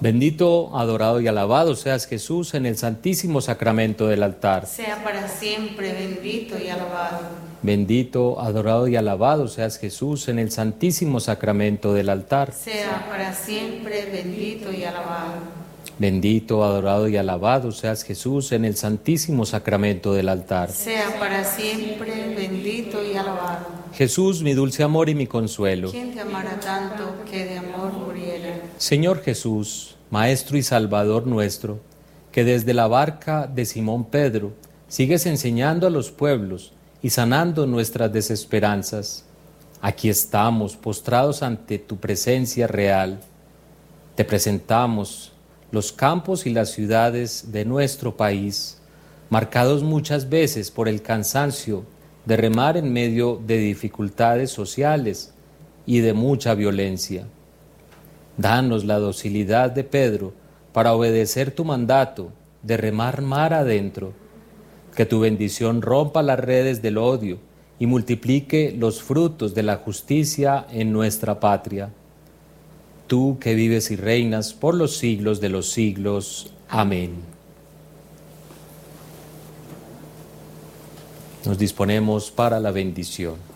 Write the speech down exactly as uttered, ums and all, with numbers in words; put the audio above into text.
Bendito, adorado y alabado seas Jesús en el santísimo sacramento del altar. Sea para siempre bendito y alabado. Bendito, adorado y alabado seas Jesús en el santísimo sacramento del altar. Sea para siempre bendito y alabado. Bendito, adorado y alabado seas Jesús en el santísimo sacramento del altar. Sea para siempre bendito y alabado. Jesús, mi dulce amor y mi consuelo. ¿Quién te amará tanto que de amor muriera? Señor Jesús, Maestro y Salvador nuestro, que desde la barca de Simón Pedro sigues enseñando a los pueblos y sanando nuestras desesperanzas. Aquí estamos, postrados ante tu presencia real. Te presentamos los campos y las ciudades de nuestro país, marcados muchas veces por el cansancio de remar en medio de dificultades sociales y de mucha violencia. Danos la docilidad de Pedro para obedecer tu mandato de remar mar adentro. Que tu bendición rompa las redes del odio y multiplique los frutos de la justicia en nuestra patria. Tú que vives y reinas por los siglos de los siglos. Amén. Nos disponemos para la bendición.